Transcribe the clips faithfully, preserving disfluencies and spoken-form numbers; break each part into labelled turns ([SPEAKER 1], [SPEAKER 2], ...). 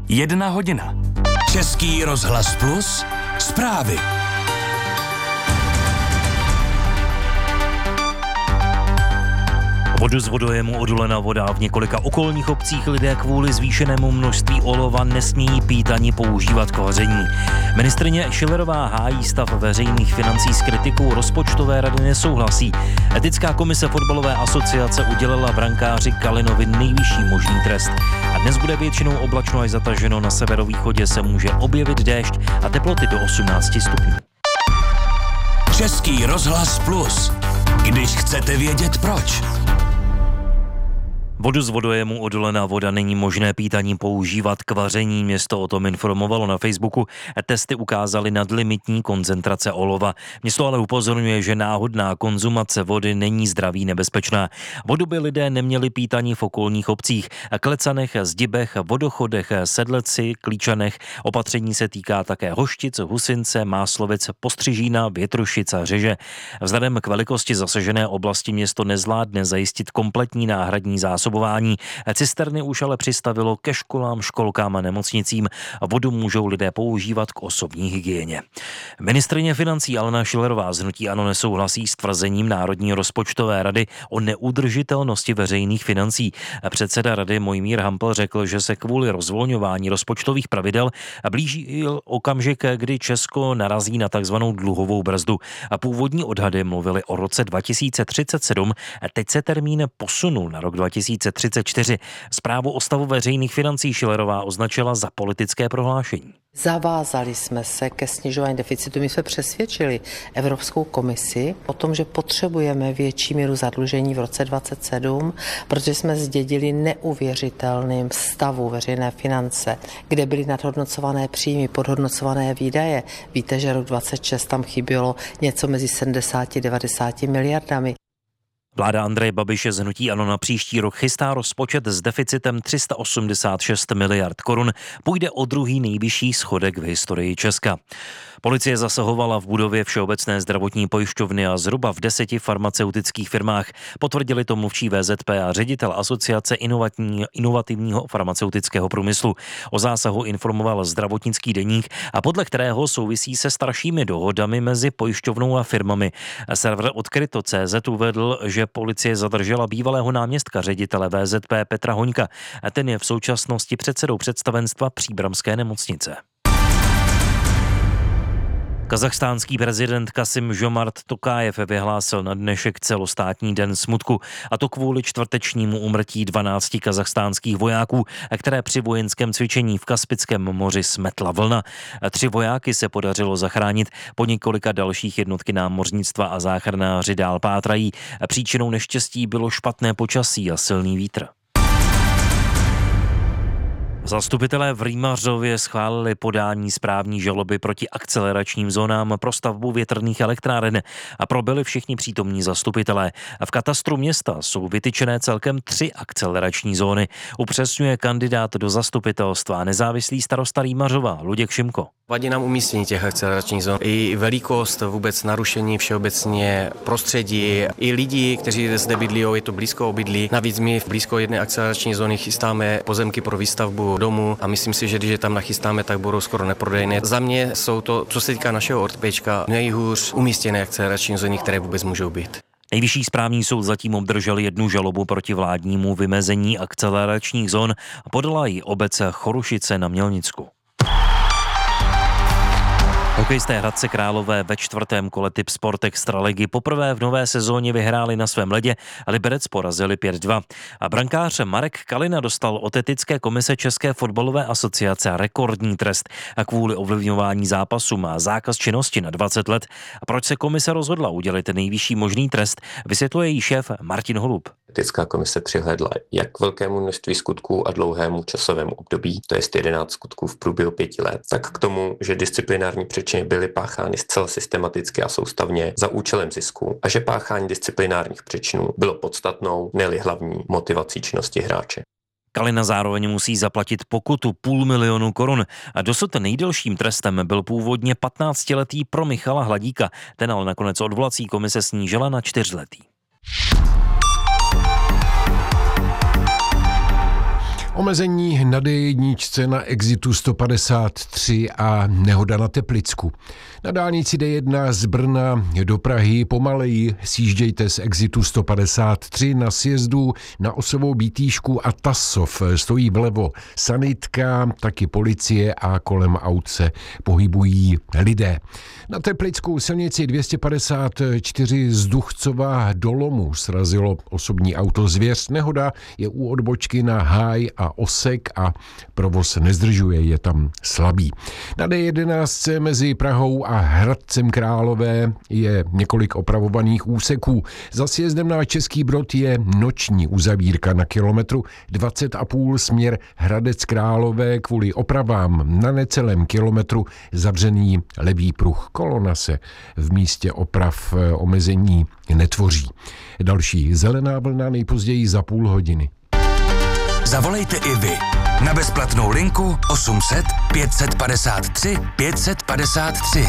[SPEAKER 1] Jedna hodina. Český rozhlas Plus. Zprávy.
[SPEAKER 2] Vodu z vodojemu odolena voda. V několika okolních obcích lidé kvůli zvýšenému množství olova nesmějí pít ani používat k vaření. Ministryně Schillerová hájí stav veřejných financí s kritikou rozpočtové rady nesouhlasí. Etická komise fotbalové asociace udělila brankáři Kalinovi nejvyšší možný trest. A dnes bude většinou oblačno až zataženo, na severovýchodě se může objevit déšť a teploty do osmnáct stupňů.
[SPEAKER 1] Český rozhlas Plus. Když chcete vědět proč.
[SPEAKER 2] Vodu z vodojemu odolená voda není možné pít ani používat k vaření. Město o tom informovalo na Facebooku. Testy ukázaly nadlimitní koncentrace olova. Město ale upozorňuje, že náhodná konzumace vody není zdraví nebezpečná. Vodu by lidé neměli pít ani v okolních obcích. Klecanech, Zdibech, Vodochodech, Sedleci, Klíčanech. Opatření se týká také Hoštic, Husince, Máslovic, Postřižína, Větrušic a Řeže. Vzhledem k velikosti zasažené oblasti město nezvládne zajistit kompletní náhradní zásobování. Cisterny už ale přistavilo ke školám, školkám a nemocnicím. Vodu můžou lidé používat k osobní hygieně. Ministryně financí Alena Schillerová z hnutí ANO nesouhlasí s tvrzením Národní rozpočtové rady o neudržitelnosti veřejných financí. Předseda rady Mojmír Hampl řekl, že se kvůli rozvolňování rozpočtových pravidel blíží okamžik, kdy Česko narazí na takzvanou dluhovou brzdu. A původní odhady mluvily o roce dva tisíce třicet sedm, teď se termín posunul na rok dva tisíce třicet čtyři. Zprávu o stavu veřejných financí Schillerová označila za politické prohlášení.
[SPEAKER 3] Zavázali jsme se ke snižování deficitu. My jsme přesvědčili Evropskou komisi o tom, že potřebujeme větší míru zadlužení v roce dvacet sedm, protože jsme zdědili neuvěřitelným stavu veřejné finance, kde byly nadhodnocované příjmy, podhodnocované výdaje. Víte, že rok dvacet šest tam chybělo něco mezi sedmdesát a devadesát miliardami.
[SPEAKER 2] Vláda Andreje Babiše z hnutí ANO na příští rok chystá rozpočet s deficitem tři sta osmdesát šest miliard korun. Půjde o druhý nejvyšší schodek v historii Česka. Policie zasahovala v budově Všeobecné zdravotní pojišťovny a zhruba v deseti farmaceutických firmách. Potvrdili to mluvčí V Z P a ředitel Asociace inovativního farmaceutického průmyslu. O zásahu informoval Zdravotnický deník, a podle kterého souvisí se staršími dohodami mezi pojišťovnou a firmami. Server Odkryto tečka cé zet uvedl, že policie zadržela bývalého náměstka ředitele V Z P Petra Hoňka. Ten je v současnosti předsedou představenstva Příbramské nemocnice. Kazachstánský prezident Kasim-Žomart Tokajev vyhlásil na dnešek celostátní den smutku, a to kvůli čtvrtečnímu úmrtí dvanácti kazachstánských vojáků, které při vojenském cvičení v Kaspickém moři smetla vlna. Tři vojáky se podařilo zachránit, po několika dalších jednotky námořnictva a záchranáři dál pátrají. Příčinou neštěstí bylo špatné počasí a silný vítr. Zastupitelé v Rýmařově schválili podání správní žaloby proti akceleračním zónám pro stavbu větrných elektráren a probili všichni přítomní zastupitelé. V katastru města jsou vytyčené celkem tři akcelerační zóny. Upřesňuje kandidát do zastupitelstva nezávislý starosta Rýmařova Luděk Šimko.
[SPEAKER 4] Vadí nám umístění těch akceleračních zón, i velikost, vůbec narušení všeobecně prostředí, i lidi, kteří zde bydlí, je to blízko obydlí. Navíc my v blízko jedné akcelerační zóny chystáme pozemky pro výstavbu domu a myslím si, že když je tam nachystáme, tak budou skoro neprodejné. Za mě jsou to, co se týká našeho ortopéčka, nejhůř umístěné akcelerační zóny, které vůbec můžou být.
[SPEAKER 2] Nejvyšší správní soud zatím obdržel jednu žalobu proti vládnímu vymezení akceleračních zón a podala ji obec Chorušice na Mělnicku. Hokejisté Hradce Králové ve čtvrtém kole Tip Sport Extraligy poprvé v nové sezóně vyhráli na svém ledě a Liberec porazili pět dva. A brankář Marek Kalina dostal od etické komise České fotbalové asociace rekordní trest a kvůli ovlivňování zápasu má zákaz činnosti na dvacet let. A proč se komise rozhodla udělit nejvyšší možný trest, vysvětluje jí šéf Martin Holub.
[SPEAKER 5] Etická komise přihlédla jak k velkému množství skutků a dlouhému časovému období, to je jedenáct skutků v průběhu pěti let, tak k tomu, že disciplinární přečiny byly páchány zcela systematicky a soustavně za účelem zisku a že páchání disciplinárních přečinů bylo podstatnou, ne-li hlavní motivací činnosti hráče.
[SPEAKER 2] Kalina zároveň musí zaplatit pokutu půl milionu korun a dosud nejdelším trestem byl původně patnáctiletý pro Michala Hladíka. Ten ale nakonec odvolací komise snížila na čtyřletý.
[SPEAKER 6] Omezení na D jedna na exitu sto padesát tři a nehoda na Teplicku. Na dálnici D jedna z Brna do Prahy pomaleji sjíždějte z exitu sto padesát tři na sjezdu na Osovou Bítýšku a Tasov. Stojí vlevo sanitka, taky policie a kolem aut se pohybují lidé. Na Teplickou silnici dvě stě padesát čtyři z Duchcova do Lomu srazilo osobní auto Zvěř. Nehoda je u odbočky na Háj a Osek a provoz nezdržuje, je tam slabý. Na D jedenáct mezi Prahou a Hradcem Králové je několik opravovaných úseků. Za sjezdem na Český Brod je noční uzavírka na kilometru dvacet a půl směr Hradec Králové kvůli opravám na necelém kilometru zavřený levý pruh. Kolona se v místě oprav omezení netvoří. Další zelená vlna nejpozději za půl hodiny.
[SPEAKER 1] Zavolejte i vy na bezplatnou linku osm set pět set padesát tři pět set padesát tři.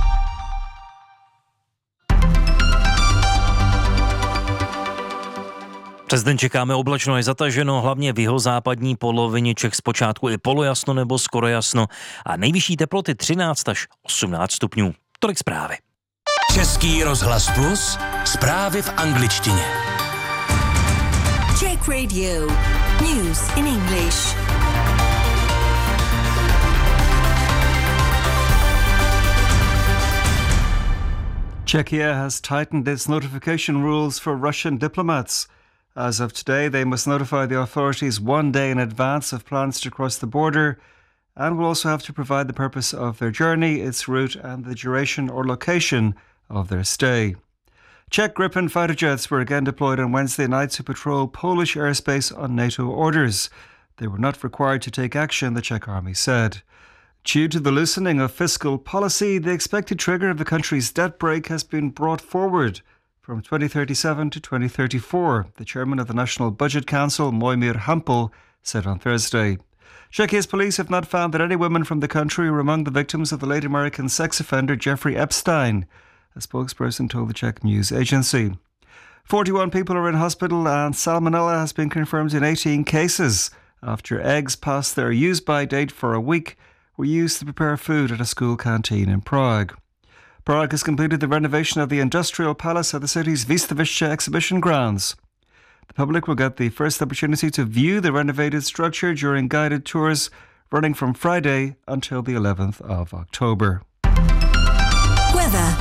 [SPEAKER 2] Přes den čekáme oblačno i zataženo, hlavně v jihozápadní polovině Čech zpočátku i polojasno nebo skoro jasno a nejvyšší teploty třináct až osmnáct stupňů. Tolik zprávy.
[SPEAKER 1] Český rozhlas Plus, zprávy v angličtině.
[SPEAKER 7] Czech Radio. News in English.
[SPEAKER 8] Czechia has tightened its notification rules for Russian diplomats. As of today, they must notify the authorities one day in advance of plans to cross the border and will also have to provide the purpose of their journey, its route and the duration or location of their stay. Czech Gripen fighter jets were again deployed on Wednesday night to patrol Polish airspace on NATO orders. They were not required to take action, the Czech army said. Due to the loosening of fiscal policy, the expected trigger of the country's debt brake has been brought forward from twenty thirty-seven to twenty thirty-four, the chairman of the National Budget Council, Mojmír Hampel, said on Thursday. Czechia's police have not found that any women from the country were among the victims of the late American sex offender Jeffrey Epstein, a spokesperson told the Czech news agency. forty-one people are in hospital and salmonella has been confirmed in eighteen cases after eggs past their use-by date for a week were used to prepare food at a school canteen in Prague. Prague has completed the renovation of the industrial palace at the city's Výstaviště exhibition grounds. The public will get the first opportunity to view the renovated structure during guided tours running from Friday until the eleventh of October.
[SPEAKER 7] Weather.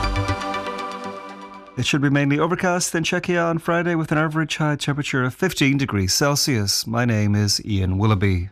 [SPEAKER 8] It should be mainly overcast in Czechia on Friday with an average high temperature of fifteen degrees Celsius. My name is Ian Willoughby.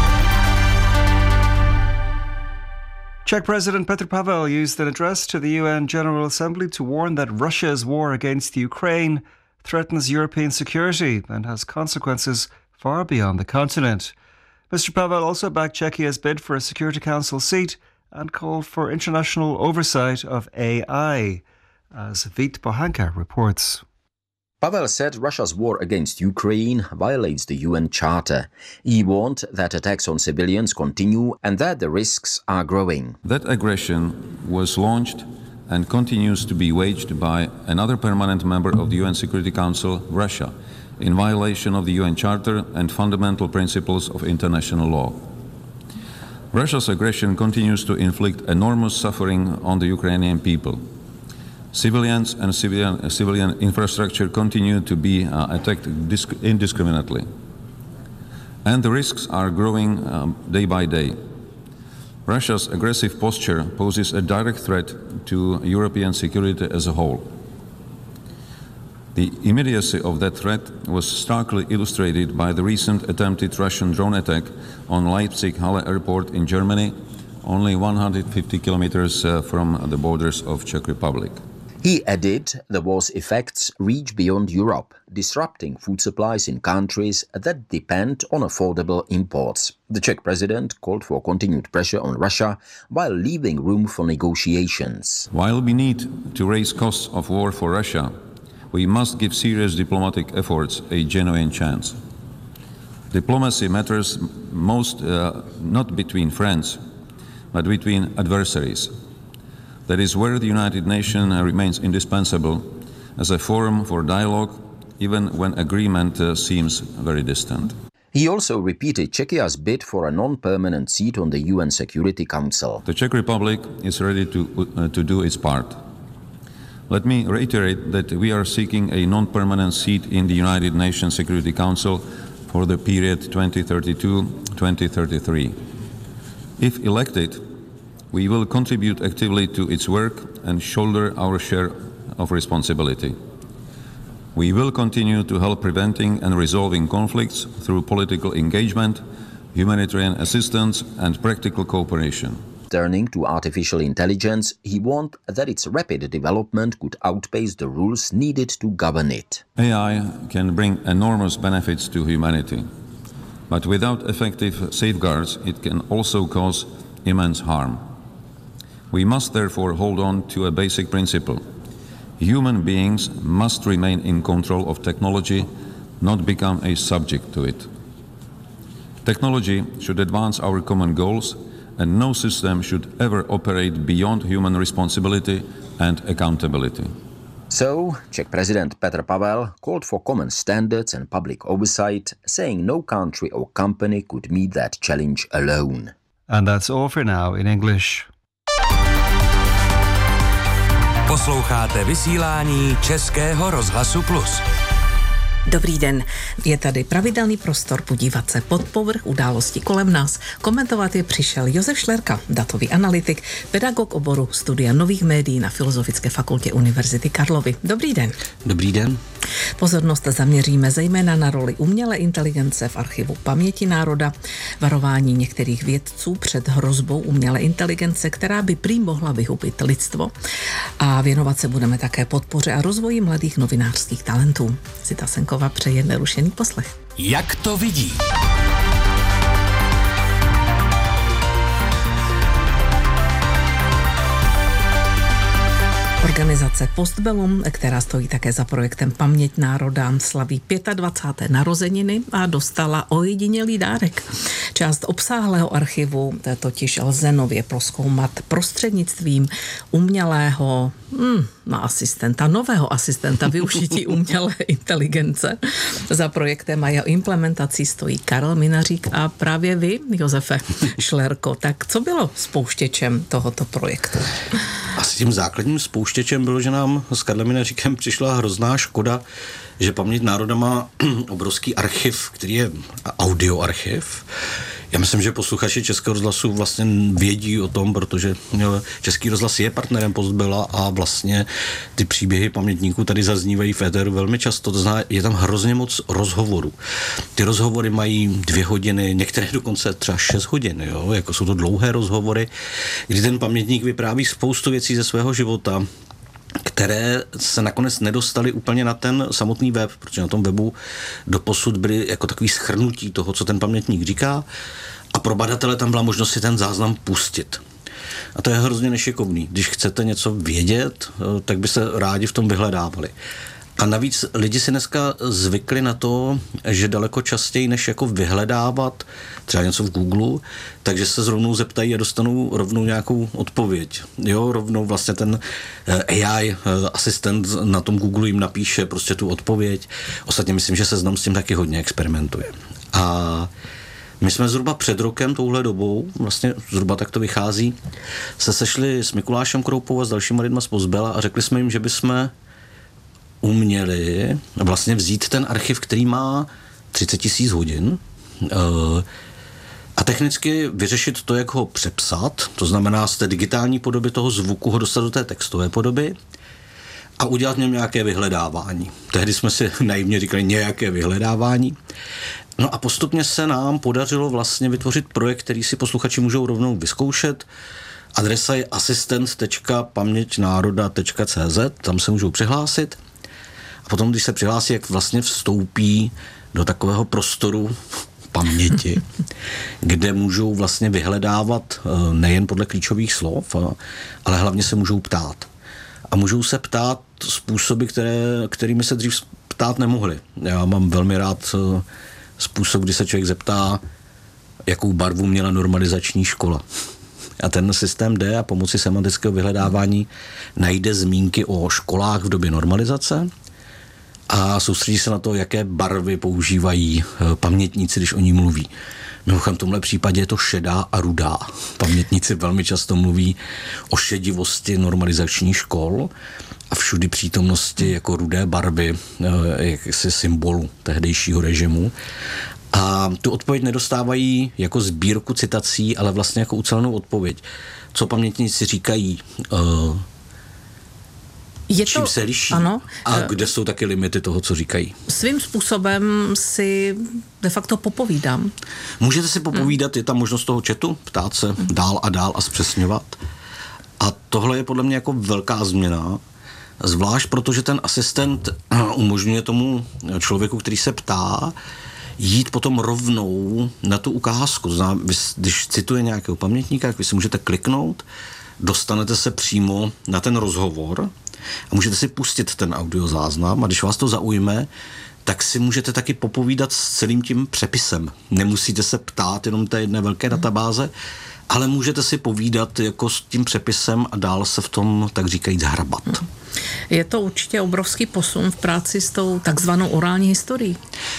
[SPEAKER 8] Czech President Petr Pavel used an address to the U N General Assembly to warn that Russia's war against Ukraine threatens European security and has consequences far beyond the continent. Mister Pavel also backed Czechia's bid for a Security Council seat and called for international oversight of A I, as Vít Bohanka reports.
[SPEAKER 9] Pavel said Russia's war against Ukraine violates the U N Charter. He warned that attacks on civilians continue and that the risks are growing.
[SPEAKER 10] That aggression was launched and continues to be waged by another permanent member of the U N Security Council, Russia, in violation of the U N Charter and fundamental principles of international law. Russia's aggression continues to inflict enormous suffering on the Ukrainian people. Civilians and civilian, uh, civilian infrastructure continue to be uh, attacked disc- indiscriminately. And the risks are growing um, day by day. Russia's aggressive posture poses a direct threat to European security as a whole. The immediacy of that threat was starkly illustrated by the recent attempted Russian drone attack on Leipzig-Halle Airport in Germany, only one hundred fifty kilometers uh, from the borders of Czech Republic.
[SPEAKER 9] He added the war's effects reach beyond Europe, disrupting food supplies in countries that depend on affordable imports. The Czech president called for continued pressure on Russia while leaving room for negotiations.
[SPEAKER 10] While we need to raise costs of war for Russia, we must give serious diplomatic efforts a genuine chance. Diplomacy matters most uh, not between friends, but between adversaries. That is where the United Nations remains indispensable as a forum for dialogue, even when agreement uh, seems very distant.
[SPEAKER 9] He also repeated Czechia's bid for a non-permanent seat on the U N Security Council.
[SPEAKER 10] The Czech Republic is ready to, uh, to do its part. Let me reiterate that we are seeking a non-permanent seat in the United Nations Security Council for the period twenty thirty-two to twenty thirty-three. If elected, we will contribute actively to its work and shoulder our share of responsibility. We will continue to help preventing and resolving conflicts through political engagement, humanitarian assistance, and practical cooperation.
[SPEAKER 9] Turning to artificial intelligence, he warned that its rapid development could outpace the rules needed to govern it.
[SPEAKER 10] A I can bring enormous benefits to humanity, but without effective safeguards, it can also cause immense harm. We must therefore hold on to a basic principle. Human beings must remain in control of technology, not become a subject to it. Technology should advance our common goals, and no system should ever operate beyond human responsibility and accountability.
[SPEAKER 9] So, Czech President Petr Pavel called for common standards and public oversight, saying no country or company could meet that challenge alone.
[SPEAKER 8] And that's all for now in English.
[SPEAKER 1] Posloucháte vysílání Českého rozhlasu Plus.
[SPEAKER 11] Dobrý den, je tady pravidelný prostor podívat se pod povrch událostí kolem nás. Komentovat je přišel Josef Šlerka, datový analytik, pedagog oboru studia nových médií na Filozofické fakultě Univerzity Karlovy. Dobrý den.
[SPEAKER 12] Dobrý den.
[SPEAKER 11] Pozornost zaměříme zejména na roli umělé inteligence v archivu paměti národa, varování některých vědců před hrozbou umělé inteligence, která by prý mohla vyhubit lidstvo. A věnovat se budeme také podpoře a rozvoji mladých novinářských talentů. Zita Senková přeje nerušený poslech.
[SPEAKER 1] Jak to vidí?
[SPEAKER 11] Organizace Postbellum, která stojí také za projektem Paměť národa, slaví dvacáté páté narozeniny a dostala ojedinělý dárek. Část obsáhlého archivu totiž lze nově prozkoumat prostřednictvím umělého hmm, na asistenta, nového asistenta využití umělé inteligence. Za projektem a jeho implementací stojí Karel Minařík a právě vy, Josefe Šlerko. Tak co bylo spouštěčem tohoto projektu?
[SPEAKER 12] Asi tím základním spouštěčem bylo, že nám s Karlem Minaříkem přišla hrozná škoda, že Paměť národa má obrovský archiv, který je audioarchiv. Já myslím, že posluchači Českého rozhlasu vlastně vědí o tom, protože Český rozhlas je partnerem Postbella a vlastně ty příběhy pamětníků tady zaznívají v éteru velmi často. To znamená, je tam hrozně moc rozhovorů. Ty rozhovory mají dvě hodiny, některé dokonce třeba šest hodin, jo? Jako jsou to dlouhé rozhovory, kdy ten pamětník vypráví spoustu věcí ze svého života, které se nakonec nedostaly úplně na ten samotný web, protože na tom webu doposud byly jako takový shrnutí toho, co ten pamětník říká, a pro badatele tam byla možnost si ten záznam pustit. A to je hrozně nešikovný. Když chcete něco vědět, tak by se rádi v tom vyhledávali. A navíc lidi si dneska zvykli na to, že daleko častěji, než jako vyhledávat třeba něco v Google, takže se rovnou zeptají a dostanou rovnou nějakou odpověď. Jo, rovnou vlastně ten A I asistent na tom Google jim napíše prostě tu odpověď. Ostatně myslím, že Seznam s tím taky hodně experimentuje. A my jsme zhruba před rokem touhle dobou, vlastně zhruba tak to vychází, se sešli s Mikulášem Kroupou a s dalšíma lidma z Postbella a řekli jsme jim, že bychom uměli vlastně vzít ten archiv, který má třicet tisíc hodin, a technicky vyřešit to, jak ho přepsat, to znamená z té digitální podoby toho zvuku ho dostat do té textové podoby a udělat v něm nějaké vyhledávání. Tehdy jsme si naivně říkali nějaké vyhledávání. No a postupně se nám podařilo vlastně vytvořit projekt, který si posluchači můžou rovnou vyzkoušet. Adresa je asistent tečka paměť národa tečka cé zet, tam se můžou přihlásit. A potom, když se přihlásí, jak vlastně vstoupí do takového prostoru paměti, kde můžou vlastně vyhledávat nejen podle klíčových slov, ale hlavně se můžou ptát. A můžou se ptát způsoby, které, kterými se dřív ptát nemohli. Já mám velmi rád způsob, kdy se člověk zeptá, jakou barvu měla normalizační škola. A ten systém jde a pomocí semantického vyhledávání najde zmínky o školách v době normalizace a soustředí se na to, jaké barvy používají pamětníci, když o ní mluví. Mimochodem v tomhle případě je to šedá a rudá. Pamětníci velmi často mluví o šedivosti normalizačních škol a všudy přítomnosti jako rudé barvy, jakési symbolu tehdejšího režimu. A tu odpověď nedostávají jako sbírku citací, ale vlastně jako ucelenou odpověď. Co pamětníci říkají, uh,
[SPEAKER 11] je
[SPEAKER 12] čím
[SPEAKER 11] to,
[SPEAKER 12] se liší
[SPEAKER 11] ano,
[SPEAKER 12] a kde jsou taky limity toho, co říkají.
[SPEAKER 11] Svým způsobem si de facto popovídám.
[SPEAKER 12] Můžete si popovídat, hmm. je tam možnost toho chatu, ptát se hmm. dál a dál a zpřesňovat. A tohle je podle mě jako velká změna, zvlášť protože ten asistent umožňuje tomu člověku, který se ptá, jít potom rovnou na tu ukázku. Znamená, když cituje nějakého pamětníka, tak vy si můžete kliknout, dostanete se přímo na ten rozhovor a můžete si pustit ten audiozáznam a když vás to zaujme, tak si můžete taky popovídat s celým tím přepisem. Nemusíte se ptát jenom té jedné velké databáze, ale můžete si povídat jako s tím přepisem a dál se v tom, tak říkajíc, hrabat.
[SPEAKER 11] Je to určitě obrovský posun v práci s tou takzvanou orální historií.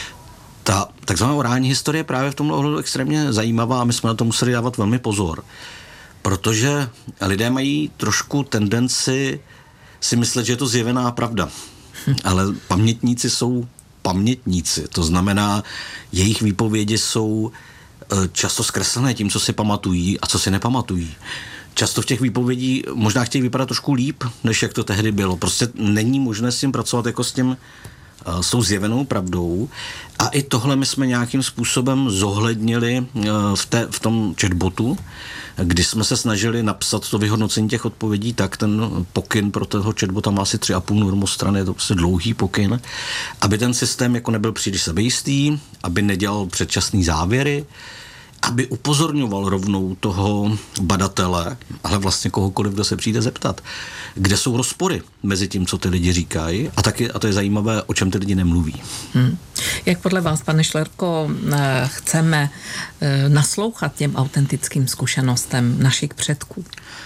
[SPEAKER 12] Ta takzvaná orální historie je právě v tomhle ohledu extrémně zajímavá a my jsme na to museli dávat velmi pozor. Protože lidé mají trošku tendenci si myslet, že je to zjevená pravda. Ale pamětníci jsou pamětníci. To znamená, jejich výpovědi jsou často zkreslené tím, co si pamatují a co si nepamatují. Často v těch výpovědí možná chtějí vypadat trošku líp, než jak to tehdy bylo. Prostě není možné s tím pracovat jako s tím s tou zjevenou pravdou. A i tohle my jsme nějakým způsobem zohlednili v, té, v tom chatbotu, kdy jsme se snažili napsat to vyhodnocení těch odpovědí, tak ten pokyn pro toho chatbota má asi tři a půl normostrany, je to prostě dlouhý pokyn, aby ten systém jako nebyl příliš sebejistý, aby nedělal předčasný závěry, aby upozorňoval rovnou toho badatele, ale vlastně kohokoliv, kdo se přijde zeptat, kde jsou rozpory mezi tím, co ty lidi říkají a taky, a to je zajímavé, o čem ty lidi nemluví.
[SPEAKER 11] Hmm. Jak podle vás, pane Šlerko, chceme naslouchat těm autentickým zkušenostem našich předků?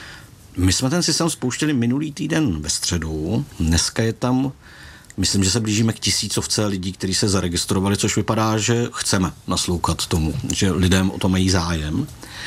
[SPEAKER 12] My jsme ten systém spouštěli minulý týden ve středu, dneska je tam, myslím, že se blížíme k tisícovce lidí, kteří se zaregistrovali, což vypadá, že chceme naslouchat tomu, že lidem o to mají zájem.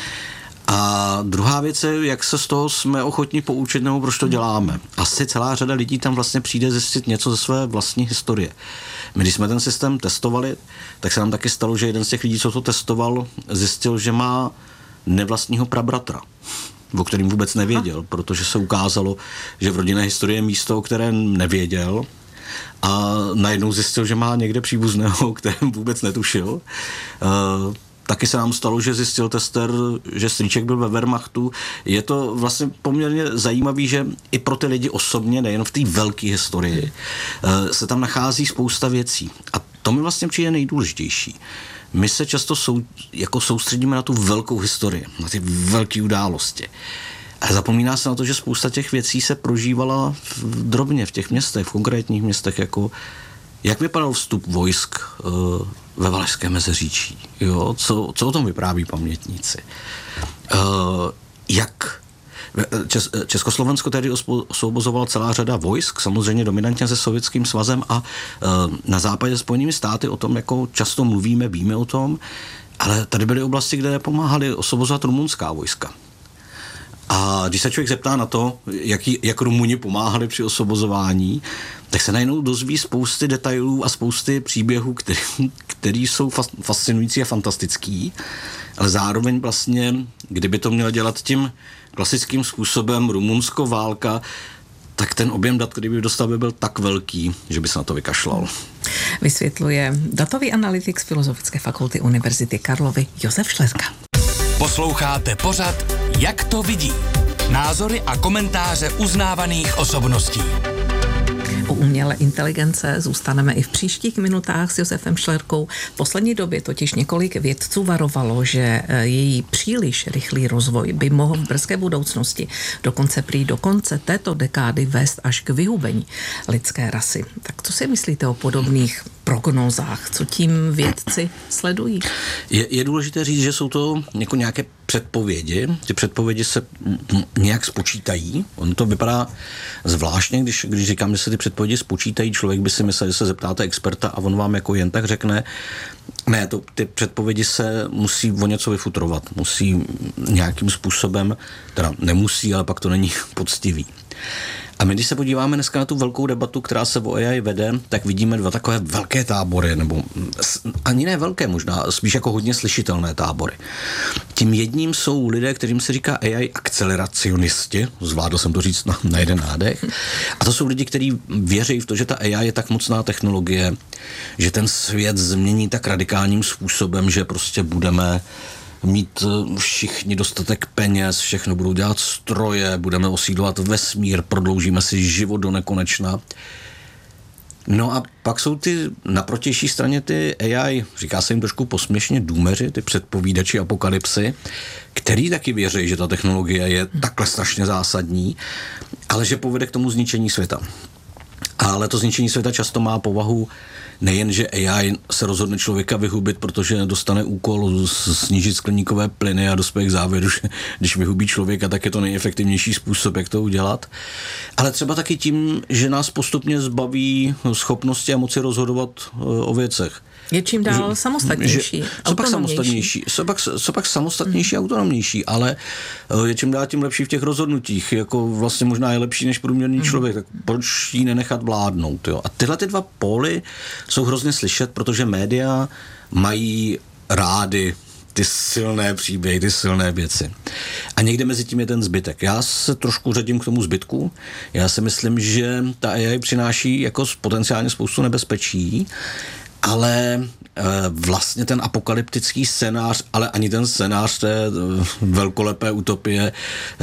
[SPEAKER 12] A druhá věc je, jak se z toho jsme ochotní poučit, nebo proč to děláme. Asi celá řada lidí tam vlastně přijde zjistit něco ze své vlastní historie. My, když jsme ten systém testovali, tak se nám taky stalo, že jeden z těch lidí, co to testoval, zjistil, že má nevlastního prabratra, o kterým vůbec nevěděl, protože se ukázalo, že v rodinné historii je místo, o kterém nevěděl, a najednou zjistil, že má někde příbuzného, o kterém vůbec netušil. Uh, taky se nám stalo, že zjistil tester, že strýček byl ve Wehrmachtu. Je to vlastně poměrně zajímavý, že i pro ty lidi osobně, nejen v té velké historii, uh, se tam nachází spousta věcí. A to mi vlastně přijde nejdůležitější. My se často sou, jako soustředíme na tu velkou historii, na ty velké události. A zapomíná se na to, že spousta těch věcí se prožívala v, drobně v těch městech, v konkrétních městech, jako jak vypadal vstup vojsk uh, ve Valašském Meziříčí, jo? Co, co o tom vypráví pamětníci. Uh, jak Čes, Československo tedy osvobozovala celá řada vojsk, samozřejmě dominantně se Sovětským svazem a uh, na západě Spojenými státy o tom jako často mluvíme, víme o tom, ale tady byly oblasti, kde pomáhali osvobozovat rumunská vojska. A když se člověk zeptá na to, jak, jak Rumuni pomáhali při osvobozování, tak se najednou dozví spousty detailů a spousty příběhů, který, který jsou fascinující a fantastický, ale zároveň vlastně, kdyby to měl dělat tím klasickým způsobem Rumunsko, válka, tak ten objem dat, který by dostal, by byl tak velký, že by se na to vykašlal.
[SPEAKER 11] Vysvětluje datový analytik z Filozofické fakulty Univerzity Karlovy Josef Šlerka.
[SPEAKER 1] Posloucháte pořad Jak to vidí? Názory a komentáře uznávaných osobností.
[SPEAKER 11] U umělé inteligence zůstaneme i v příštích minutách s Josefem Šlerkou. V poslední době totiž několik vědců varovalo, že její příliš rychlý rozvoj by mohl v brzké budoucnosti dokonce prý do konce této dekády vést až k vyhubení lidské rasy. Tak co si myslíte o podobných prognózách. Co tím vědci sledují?
[SPEAKER 12] Je, je důležité říct, že jsou to jako nějaké předpovědi. Ty předpovědi se nějak spočítají. On to vypadá zvláštně, když, když říkám, že se ty předpovědi spočítají, člověk by si myslel, že se zeptáte experta a on vám jako jen tak řekne, ne, to, ty předpovědi se musí o něco vyfutrovat. Musí nějakým způsobem, teda nemusí, ale pak to není poctivý. A my, když se podíváme dneska na tu velkou debatu, která se o A I vede, tak vidíme dva takové velké tábory, nebo ani ne velké možná, spíš jako hodně slyšitelné tábory. Tím jedním jsou lidé, kterým se říká A I akceleracionisti, zvládl jsem to říct na, na jeden nádech, a to jsou lidi, kteří věří v to, že ta A I je tak mocná technologie, že ten svět změní tak radikálním způsobem, že prostě budeme mít všichni dostatek peněz, všechno budou dělat stroje, budeme osídlovat vesmír, prodloužíme si život do nekonečna. No a pak jsou ty na protější straně ty A I, říká se jim trošku posměšně důmeři, ty předpovídači apokalypsy, který taky věří, že ta technologie je takhle strašně zásadní, ale že povede k tomu zničení světa. Ale to zničení světa často má povahu nejen, že A I se rozhodne člověka vyhubit, protože dostane úkol snížit skleníkové plyny a dospěje k závěru, že když vyhubí člověka, tak je to nejefektivnější způsob, jak to udělat. Ale třeba taky tím, že nás postupně zbaví schopnosti a moci rozhodovat o věcech.
[SPEAKER 11] Je čím dál že, samostatnější,
[SPEAKER 12] že, co pak samostatnější, co pak, co pak samostatnější, hmm. autonomnější, ale je čím dál tím lepší v těch rozhodnutích, jako vlastně možná je lepší než průměrný hmm. člověk, tak proč jí nenechat vládnout, jo? A tyhle ty dva póly jsou hrozně slyšet, protože média mají rády ty silné příběhy, ty silné věci. A někde mezi tím je ten zbytek. Já se trošku řadím k tomu zbytku. Já si myslím, že ta A I přináší jako potenciálně spoustu nebezpečí, ale e, vlastně ten apokalyptický scénář, ale ani ten scénář té velkolepé utopie e,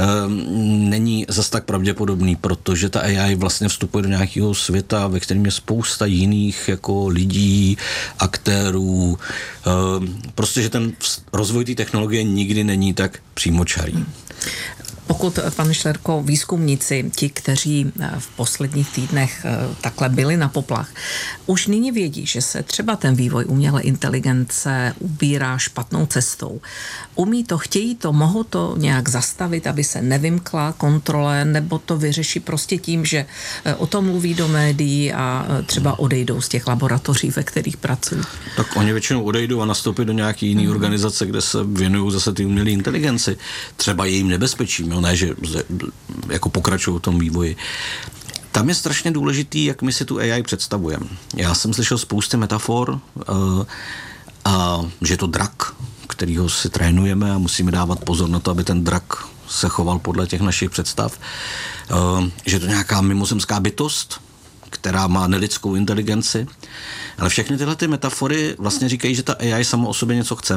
[SPEAKER 12] není zas tak pravděpodobný, protože ta A I vlastně vstupuje do nějakého světa, ve kterém je spousta jiných jako lidí, aktérů. E, prostě, že ten rozvoj té technologie nikdy není tak přímočarý. Hmm.
[SPEAKER 11] Pokud, pane Šlerko, výzkumníci, ti, kteří v posledních týdnech takhle byli na poplach, už nyní vědí, že se třeba ten vývoj umělé inteligence ubírá špatnou cestou. Umí to, chtějí to, mohou to nějak zastavit, aby se nevymkla kontrole, nebo to vyřeší prostě tím, že o tom mluví do médií a třeba odejdou z těch laboratoří, ve kterých pracují?
[SPEAKER 12] Tak oni většinou odejdou a nastoupí do nějaké jiné mm. organizace, kde se věnují zase ty umělé inteligenci. Třeba jejím nebezpečím, ne, že jako pokračují v tom vývoji. Tam je strašně důležitý, jak my si tu A I představujeme. Já jsem slyšel spousty metafor, uh, a že je to drak, kterýho si trénujeme a musíme dávat pozor na to, aby ten drak se choval podle těch našich představ. Uh, že je to nějaká mimozemská bytost, která má nelidskou inteligenci. Ale všechny tyhle ty metafory vlastně říkají, že ta A I sama o sobě něco chce.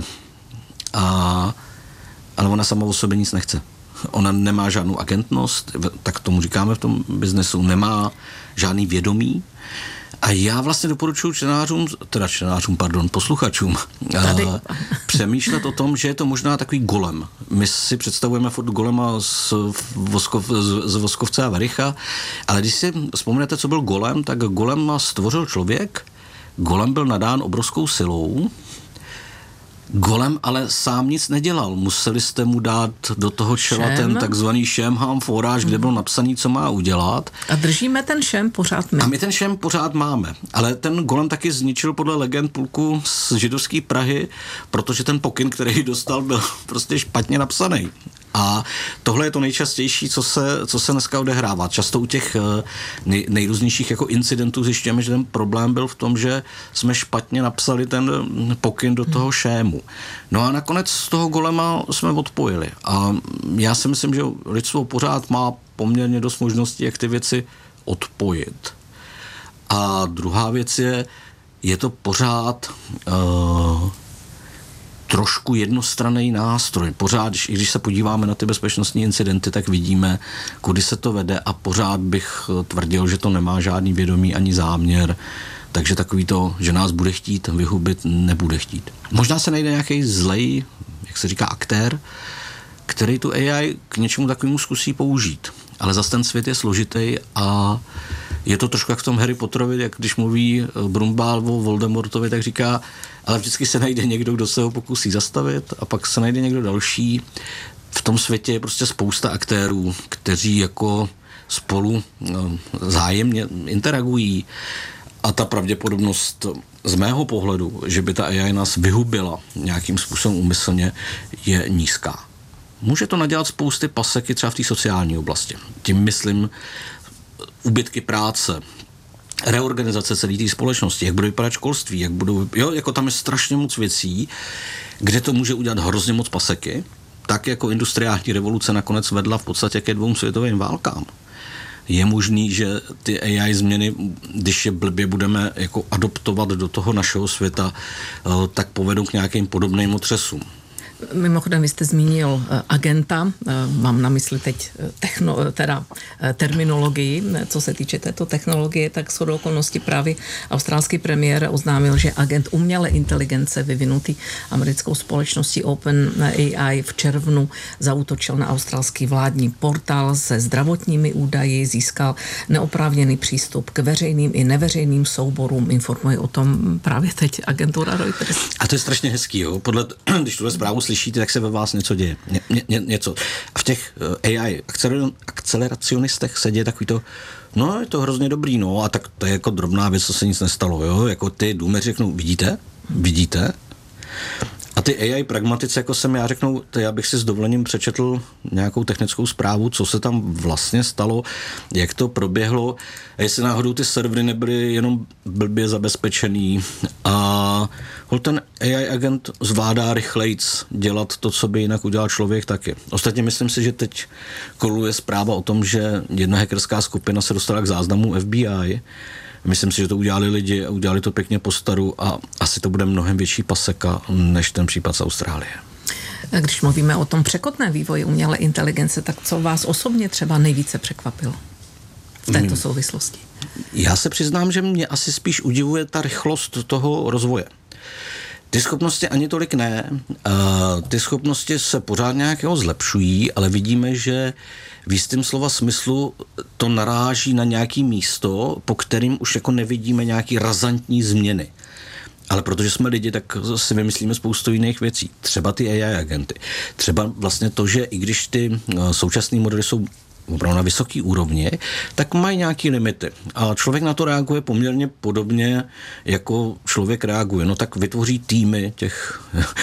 [SPEAKER 12] A, ale ona sama o sobě nic nechce. Ona nemá žádnou agentnost, tak tomu říkáme v tom biznesu, nemá žádný vědomí. A já vlastně doporučuji čtenářům, teda čtenářům, pardon, posluchačům, Tady. přemýšlet o tom, že je to možná takový golem. My si představujeme furt golema z, Voskov, z Voskovce a Vericha, ale když si vzpomenete, co byl golem, tak golem stvořil člověk, golem byl nadán obrovskou silou, golem ale sám nic nedělal. Museli jste mu dát do toho čela šem. ten takzvaný šemhám foráž, kde bylo napsaný, co má udělat.
[SPEAKER 11] A držíme ten šem pořád my.
[SPEAKER 12] A my ten šem pořád máme. Ale ten golem taky zničil podle legend půlku z židovské Prahy, protože ten pokyn, který dostal, byl prostě špatně napsaný. A tohle je to nejčastější, co se, co se dneska odehrává. Často u těch nej, nejrůznějších jako incidentů zjišťujeme, že ten problém byl v tom, že jsme špatně napsali ten pokyn do toho šému. No a nakonec z toho golema jsme odpojili. A já si myslím, že lidstvo pořád má poměrně dost možností, jak ty věci odpojit. A druhá věc je, je to pořád uh, trošku jednostranný nástroj. Pořád, když, i když se podíváme na ty bezpečnostní incidenty, tak vidíme, kudy se to vede a pořád bych tvrdil, že to nemá žádný vědomí ani záměr. Takže takový to, že nás bude chtít vyhubit, nebude chtít. Možná se najde nějaký zlej, jak se říká, aktér, který tu A I k něčemu takovému zkusí použít. Ale zase ten svět je složitý a Je to trošku jak v tom Harry Potterovi, jak když mluví Brumbál o Voldemortovi, tak říká, ale vždycky se najde někdo, kdo se ho pokusí zastavit a pak se najde někdo další. V tom světě je prostě spousta aktérů, kteří jako spolu no, zájemně interagují a ta pravděpodobnost z mého pohledu, že by ta A I nás vyhubila nějakým způsobem úmyslně, je nízká. Může to nadělat spousty paseky třeba v té sociální oblasti. Tím myslím úbytky práce, reorganizace celé té společnosti, jak bude vypadat školství, jak budou, jo, jako tam je strašně moc věcí, kde to může udělat hrozně moc paseky, tak jako industriální revoluce nakonec vedla v podstatě ke dvou světovým válkám. Je možný, že ty A I změny, když je blbě budeme jako adoptovat do toho našeho světa, tak povedou k nějakým podobným otřesům.
[SPEAKER 11] Mimochodem, vy jste zmínil agenta, mám na mysli teď techno, teda terminologii, co se týče této technologie, tak shodou okolností právě australský premiér oznámil, že agent umělé inteligence vyvinutý americkou společností OpenAI v červnu zaútočil na australský vládní portál se zdravotními údaji, získal neoprávněný přístup k veřejným i neveřejným souborům, informuje o tom právě teď agentura Reuters.
[SPEAKER 12] A to je strašně hezký, jo? Podle, když tuhle zprávu slyšíte, tak se ve vás něco děje. Ně, ně, něco. A v těch A I akceleracionistech se děje takový to, no je to hrozně dobrý, no a tak to je jako drobná věc, co se nic nestalo, jo. Jako ty důmeři řeknou, vidíte? Vidíte? A ty A I pragmatici, jako jsem já, řeknou, to já bych si s dovolením přečetl nějakou technickou zprávu, co se tam vlastně stalo, jak to proběhlo, a jestli náhodou ty servery nebyly jenom blbě zabezpečený a ten A I agent zvládá rychlejc dělat to, co by jinak udělal člověk taky. Ostatně myslím si, že teď koluje zpráva o tom, že jedna hackerská skupina se dostala k záznamu F B I. Myslím si, že to udělali lidi a udělali to pěkně po staru a asi to bude mnohem větší paseka než ten případ z Austrálie.
[SPEAKER 11] Když mluvíme o tom překotném vývoji umělé inteligence, tak co vás osobně třeba nejvíce překvapilo v této souvislosti?
[SPEAKER 12] Já se přiznám, že mě asi spíš udivuje ta rychlost toho rozvoje. Ty schopnosti ani tolik ne. Ty schopnosti se pořád nějakého zlepšují, ale vidíme, že v jistém slova smyslu to naráží na nějaký místo, po kterým už jako nevidíme nějaký razantní změny. Ale protože jsme lidi, tak si vymyslíme spoustu jiných věcí. Třeba ty A I agenty. Třeba vlastně to, že i když ty současné modely jsou opravdu na vysoký úrovni, tak mají nějaké limity. A člověk na to reaguje poměrně podobně, jako člověk reaguje. No tak vytvoří týmy těch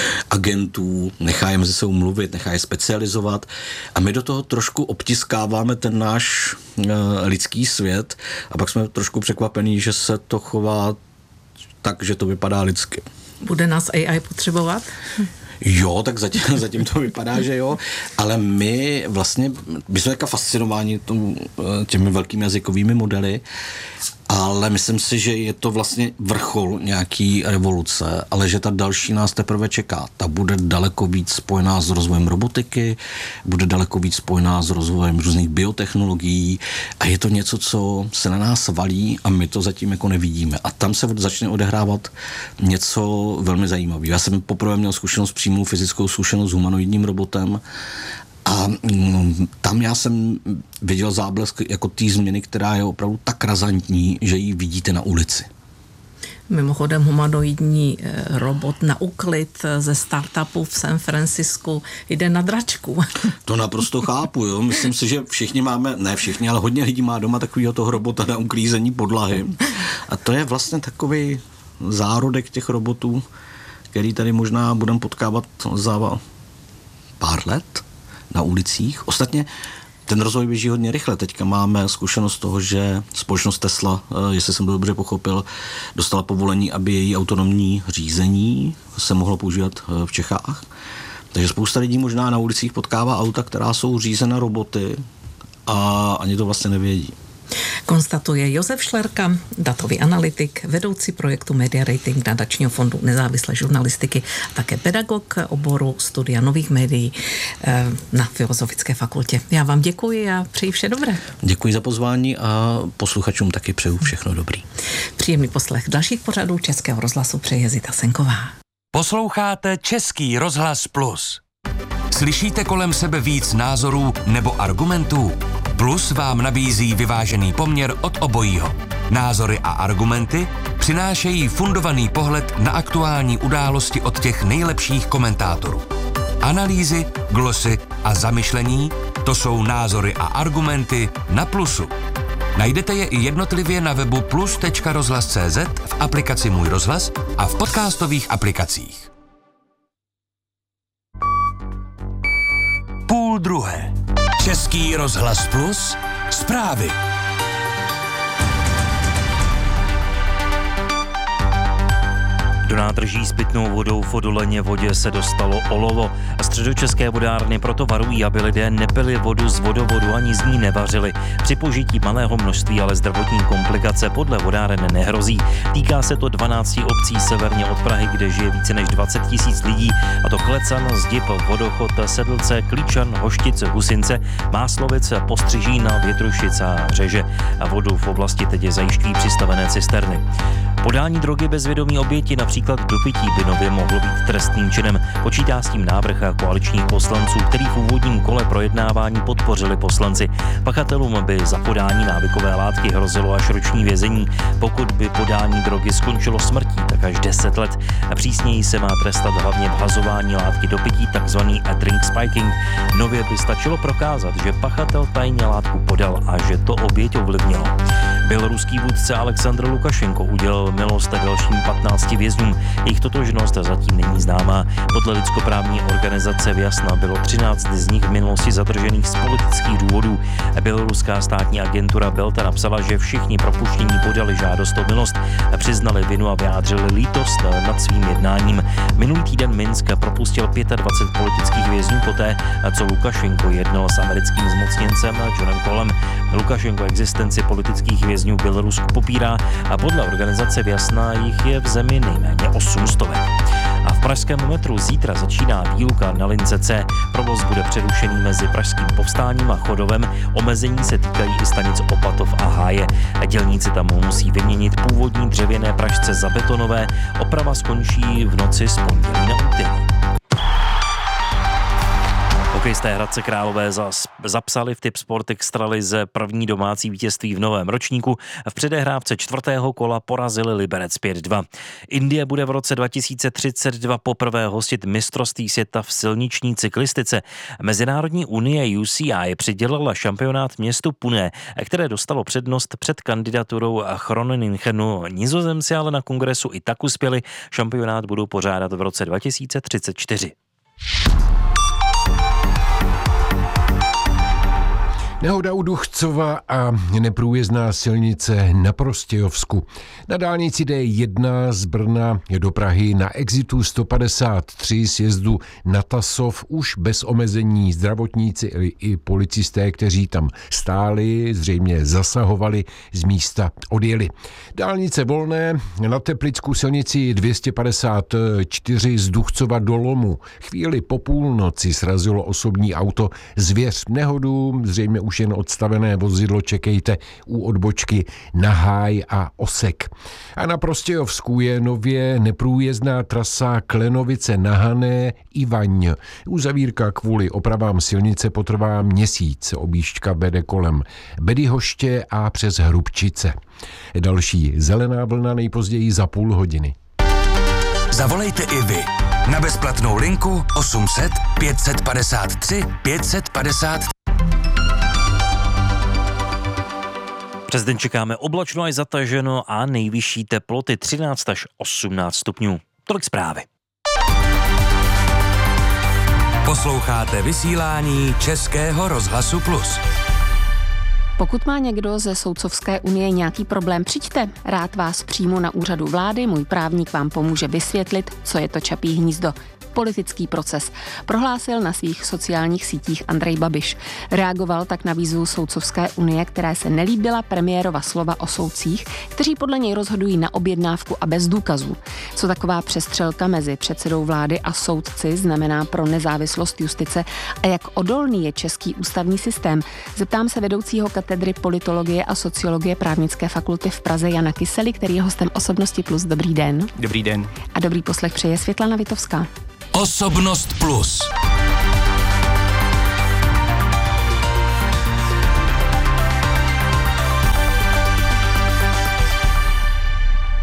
[SPEAKER 12] agentů, nechá je mezi sebou mluvit, nechá je specializovat a my do toho trošku obtiskáváme ten náš uh, lidský svět a pak jsme trošku překvapení, že se to chová tak, že to vypadá lidsky.
[SPEAKER 11] Bude nás A I potřebovat?
[SPEAKER 12] Jo, tak zatím, zatím to vypadá, že jo, ale my vlastně, my jsme taká fascinováni těmi velkými jazykovými modely, ale myslím si, že je to vlastně vrchol nějaký revoluce, ale že ta další nás teprve čeká. Ta bude daleko víc spojená s rozvojem robotiky, bude daleko víc spojená s rozvojem různých biotechnologií a je to něco, co se na nás valí a my to zatím jako nevidíme. A tam se začne odehrávat něco velmi zajímavého. Já jsem poprvé měl zkušenost, přímou fyzickou zkušenost s humanoidním robotem a mm, tam já jsem viděl záblesk jako té změny, která je opravdu tak razantní, že ji vidíte na ulici.
[SPEAKER 11] Mimochodem humanoidní robot na úklid ze startupu v San Francisku jde na dračku.
[SPEAKER 12] To naprosto chápu, jo. Myslím si, že všichni máme, ne všichni, ale hodně lidí má doma takovýho toho robota na uklízení podlahy. A to je vlastně takový zárodek těch robotů, který tady možná budeme potkávat za pár let na ulicích. Ostatně ten rozvoj běží hodně rychle. Teďka máme zkušenost toho, že společnost Tesla, jestli jsem to dobře pochopil, dostala povolení, aby její autonomní řízení se mohlo používat v Čechách. Takže spousta lidí možná na ulicích potkává auta, která jsou řízena roboty a ani to vlastně nevědí.
[SPEAKER 11] Konstatuje Josef Šlerka, datový analytik, vedoucí projektu Media Rating Nadačního fondu nezávislé žurnalistiky a také pedagog oboru studia nových médií na Filozofické fakultě. Já vám děkuji a přeji vše dobré.
[SPEAKER 12] Děkuji za pozvání a posluchačům taky přeju všechno dobrý.
[SPEAKER 11] Příjemný poslech dalších pořadů Českého rozhlasu přeje Zita Senková.
[SPEAKER 1] Posloucháte Český rozhlas Plus. Slyšíte kolem sebe víc názorů nebo argumentů? Plus vám nabízí vyvážený poměr od obojího. Názory a argumenty přinášejí fundovaný pohled na aktuální události od těch nejlepších komentátorů. Analýzy, glosy a zamyšlení, to jsou názory a argumenty na Plusu. Najdete je i jednotlivě na webu plus tečka rozhlas tečka cé zet, v aplikaci Můj rozhlas a v podcastových aplikacích. Půl druhé. Český rozhlas Plus. Zprávy.
[SPEAKER 2] Do nádrží s pitnou vodou v Odoleně vodě se dostalo olovo. A středočeské vodárny proto varují, aby lidé nepili vodu z vodovodu ani z ní nevařili. Při požití malého množství ale zdravotní komplikace podle vodáren nehrozí. Týká se to dvanácti obcí severně od Prahy, kde žije více než dvacet tisíc lidí, a to Klecan, Zdib, Vodochod, Sedlce, Klíčan, Hoštice, Husince, Máslovice, Postřižína, Větrušice a Řeže. A vodu v oblasti teď zajišťují přistavené cisterny. Podání drogy bez vědomí oběti, například do pití, by nově mohlo být trestným činem. Počítá s tím návrh koaličních poslanců, který v úvodním kole projednávání podpořili poslanci. Pachatelům by za podání návykové látky hrozilo až roční vězení. Pokud by podání drogy skončilo smrtí, tak až deset let. Přísněji se má trestat hlavně vhazování látky do pití, takzvaný drink spiking. Nově by stačilo prokázat, že pachatel tajně látku podal a že to oběť ovlivnilo. Běloruský vůdce Alexandr Lukašenko udělal milost dalším patnácti vězňům. Jejich totožnost zatím není známá. Podle lidskoprávní organizace Vjasna bylo třináct z nich v minulosti zadržených z politických důvodů. Běloruská státní agentura Belta napsala, že všichni propuštění podali žádost o milost, přiznali vinu a vyjádřili lítost nad svým jednáním. Minulý týden Minsk propustil dvacet pět politických vězňů poté, co Lukašenko jednal s americkým zmocněncem Johnem Kolem. Lukašenko existenci politických vězňů v Bělorusku popírá a podle organizace Vjasna jich je v zemi nejméně osm stovek. A v pražském metru zítra začíná výluka na lince C. Provoz bude přerušený mezi Pražským Povstáním a Chodovem. Omezení se týkají i stanic Opatov a Háje. Dělníci tam musí vyměnit původní dřevěné pražce za betonové. Oprava skončí v noci z pondělí na úterý. Hokejisté Hradce Králové zapsali v Tipsport Extralize první domácí vítězství v novém ročníku. V předehrávce čtvrtého kola porazili Liberec pět dva. Indie bude v roce dva tisíce třicet dva poprvé hostit mistrovství světa v silniční cyklistice. Mezinárodní unie U C I přidělila šampionát městu Pune, které dostalo přednost před kandidaturou Groningenenu. Nizozemci ale na kongresu i tak uspěli. Šampionát budou pořádat v roce dva tisíce třicet čtyři.
[SPEAKER 6] Nehoda u Duchcova a neprůjezdná silnice na Prostějovsku. Na dálnici D jedna z Brna do Prahy na exitu sto padesát tři sjezdu na Tasov už bez omezení zdravotníci i policisté, kteří tam stáli, zřejmě zasahovali, z místa odjeli. Dálnice volné na Teplicku silnici dvě stě padesát čtyři z Duchcova do Lomu. Chvíli po půlnoci srazilo osobní auto zvěř. Nehodu zřejmě už jen odstavené vozidlo čekejte u odbočky na Háj a Osek. A na Prostějovsku je nově neprůjezdná trasa Klenovice na Hané Ivaň. Uzavírka kvůli opravám silnice potrvá měsíc. Objížďka vede kolem Bedyhoště a přes Hrubčice. Další zelená vlna nejpozději za půl hodiny.
[SPEAKER 1] Zavolejte i vy na bezplatnou linku osm set pět set padesát tři pět set padesát.
[SPEAKER 2] Přes den čekáme oblačno až zataženo a nejvyšší teploty třináct až osmnáct stupňů. Tolik zprávy.
[SPEAKER 1] Posloucháte vysílání Českého rozhlasu Plus.
[SPEAKER 13] Pokud má někdo ze Soudcovské unie nějaký problém, přijďte. Rád vás přijmu na úřadu vlády, můj právník vám pomůže vysvětlit, co je to Čapí hnízdo. Politický proces, prohlásil na svých sociálních sítích Andrej Babiš. Reagoval tak na výzvu Soudcovské unie, které se nelíbila premiérova slova o soudcích, kteří podle něj rozhodují na objednávku a bez důkazů. Co taková přestřelka mezi předsedou vlády a soudci znamená pro nezávislost justice a jak odolný je český ústavní systém? Zeptám se vedoucího katedry politologie a sociologie Právnické fakulty v Praze Jana Kysely, který je hostem Osobnosti Plus. Dobrý den.
[SPEAKER 14] Dobrý den.
[SPEAKER 13] A dobrý poslech přeje Světlana Vitovská.
[SPEAKER 1] Osobnost Plus.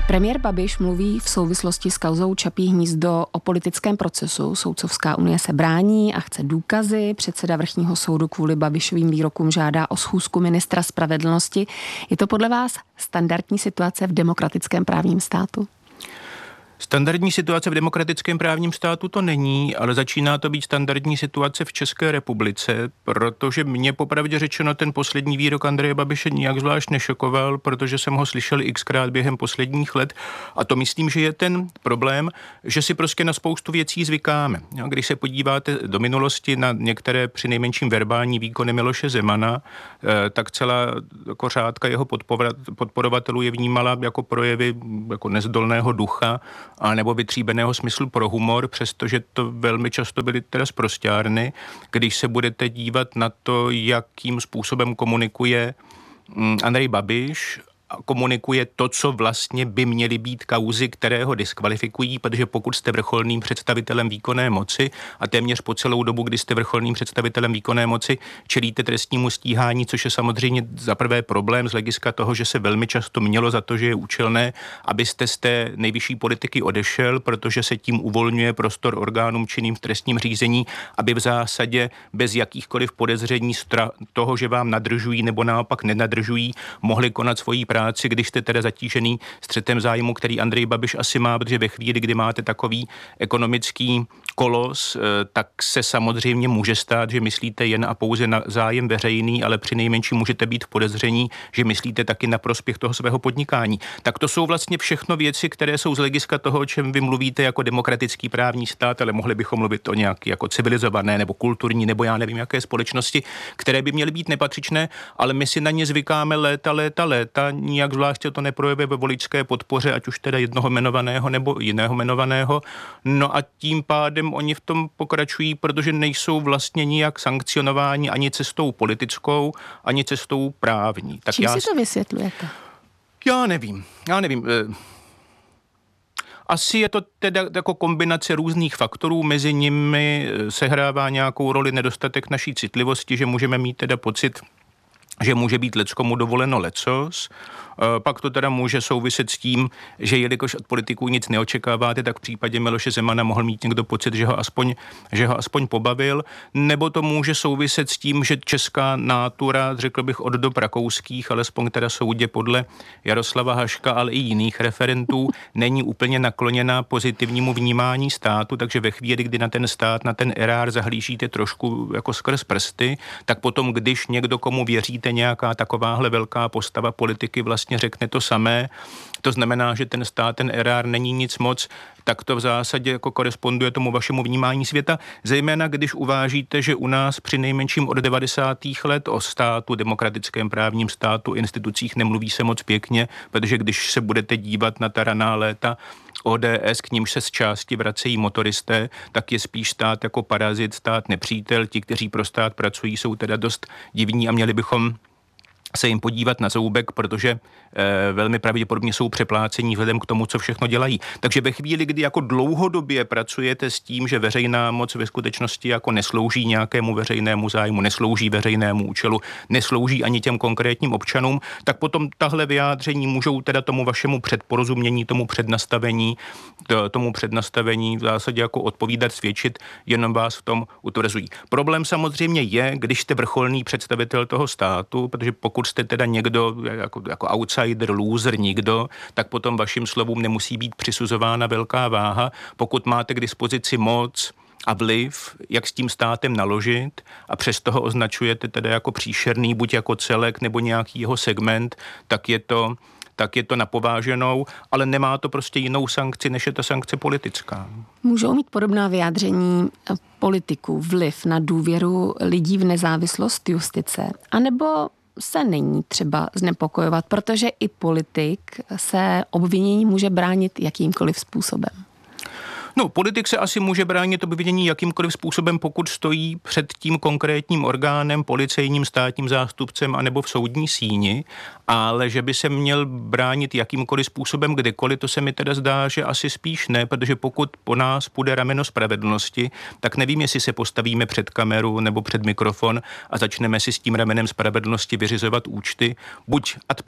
[SPEAKER 13] Premiér Babiš mluví v souvislosti s kauzou Čapí hnízdo o politickém procesu. Soudcovská unie se brání a chce důkazy. Předseda vrchního soudu kvůli Babišovým výrokům žádá o schůzku ministra spravedlnosti. Je to podle vás standardní situace v demokratickém právním státu?
[SPEAKER 14] Standardní situace v demokratickém právním státu to není, ale začíná to být standardní situace v České republice, protože mě popravdě řečeno ten poslední výrok Andreje Babiše nijak zvlášť nešokoval, protože jsem ho slyšel xkrát během posledních let a to myslím, že je ten problém, že si prostě na spoustu věcí zvykáme. Když se podíváte do minulosti na některé přinejmenším verbální výkony Miloše Zemana, tak celá jako řádka jeho podporovatelů je vnímala jako projevy jako nezdolného ducha a nebo vytříbeného smyslu pro humor, přestože to velmi často byly teda sprosťárny. Když se budete dívat na to, jakým způsobem komunikuje Andrej Babiš, komunikuje to, co vlastně by měly být kauzy, které ho diskvalifikují, protože pokud jste vrcholným představitelem výkonné moci a téměř po celou dobu, kdy jste vrcholným představitelem výkonné moci, čelíte trestnímu stíhání, což je samozřejmě za prvé problém z hlediska toho, že se velmi často mělo za to, že je účelné, abyste z té nejvyšší politiky odešel, protože se tím uvolňuje prostor orgánům činným v trestním řízení, aby v zásadě bez jakýchkoliv podezření toho, že vám nadržují nebo naopak nenadržují, mohli konat svoji práci, když jste teda zatížený střetem zájmu, který Andrej Babiš asi má, protože ve chvíli, kdy máte takový ekonomický kolos, tak se samozřejmě může stát, že myslíte jen a pouze na zájem veřejný, ale přinejmenším můžete být v podezření, že myslíte taky na prospěch toho svého podnikání. Tak to jsou vlastně všechno věci, které jsou z hlediska toho, o čem vy mluvíte jako demokratický právní stát, ale mohli bychom mluvit o nějaké jako civilizované nebo kulturní nebo já nevím jaké společnosti, které by měly být nepatřičné, ale my si na ně zvykáme léta, léta, léta. Nijak zvláště to neprojevuje ve voličské podpoře, ať už teda jednoho jmenovaného nebo jiného jmenovaného. No a tím pádem oni v tom pokračují, protože nejsou vlastně nijak sankcionováni ani cestou politickou, ani cestou právní.
[SPEAKER 13] Tak Čím já... si to vysvětlujete?
[SPEAKER 14] Já nevím, já nevím. Asi je to teda jako kombinace různých faktorů, mezi nimi sehrává nějakou roli nedostatek naší citlivosti, že můžeme mít teda pocit, že může být leckomu dovoleno lecos. Pak to teda může souviset s tím, že jelikož od politiků nic neočekáváte, tak v případě Miloše Zemana mohl mít někdo pocit, že ho aspoň, že ho aspoň pobavil. Nebo to může souviset s tím, že česká nátura, řekl bych od dob rakouských, alespoň teda soudě podle Jaroslava Haška, ale i jiných referentů, není úplně nakloněná pozitivnímu vnímání státu, takže ve chvíli, kdy na ten stát, na ten erár zahlížíte trošku jako skrz prsty, tak potom, když někdo, komu věříte, nějaká takováhle velká postava politiky vlastně řekne to samé, to znamená, že ten stát, ten erár není nic moc, tak to v zásadě jako koresponduje tomu vašemu vnímání světa, zejména když uvážíte, že u nás při nejmenším od devadesátých let o státu, demokratickém právním státu, institucích nemluví se moc pěkně, protože když se budete dívat na ta raná léta O D S, k nímž se z části vracejí motoristé, tak je spíš stát jako parazit, stát nepřítel, ti, kteří pro stát pracují, jsou teda dost divní a měli bychom se jim podívat na zoubek, protože e, velmi pravděpodobně jsou přeplácení vzhledem k tomu, co všechno dělají. Takže ve chvíli, kdy jako dlouhodobě pracujete s tím, že veřejná moc ve skutečnosti jako neslouží nějakému veřejnému zájmu, neslouží veřejnému účelu, neslouží ani těm konkrétním občanům, tak potom tahle vyjádření můžou teda tomu vašemu předporozumění, tomu přednastavení, tomu přednastavení v zásadě jako odpovídat, svědčit, jenom vás v tom utvrzují. Problém samozřejmě je, když jste vrcholný představitel toho státu, protože pokud jste teda někdo jako, jako outsider, loser, nikdo, tak potom vašim slovům nemusí být přisuzována velká váha. Pokud máte k dispozici moc a vliv, jak s tím státem naložit a přesto ho označujete teda jako příšerný, buď jako celek nebo nějaký jeho segment, tak je to tak je to napováženou, ale nemá to prostě jinou sankci, než je ta sankce politická.
[SPEAKER 13] Můžou mít podobná vyjádření politiků vliv na důvěru lidí v nezávislost justice, anebo se není třeba znepokojovat, protože i politik se obvinění může bránit jakýmkoliv způsobem?
[SPEAKER 14] No, politik se asi může bránit obvinění jakýmkoliv způsobem, pokud stojí před tím konkrétním orgánem, policejním, státním zástupcem anebo v soudní síni, ale že by se měl bránit jakýmkoliv způsobem kdekoliv, to se mi teda zdá, že asi spíš ne, protože pokud po nás půjde rameno spravedlnosti, tak nevím, jestli se postavíme před kameru nebo před mikrofon a začneme si s tím ramenem spravedlnosti vyřizovat účty, buď ad